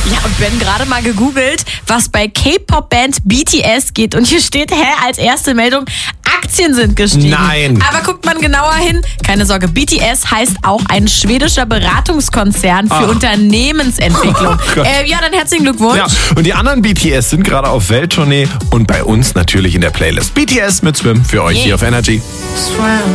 Ja, und Ben gerade mal gegoogelt, was bei K-Pop-Band BTS geht. Und hier steht, als erste Meldung, Aktien sind gestiegen. Nein. Aber guckt man genauer hin, keine Sorge, BTS heißt auch ein schwedischer Beratungskonzern für Unternehmensentwicklung. Ja, dann herzlichen Glückwunsch. Ja, und die anderen BTS sind gerade auf Welttournee und bei uns natürlich in der Playlist. BTS mit Swim für euch hier auf Energy.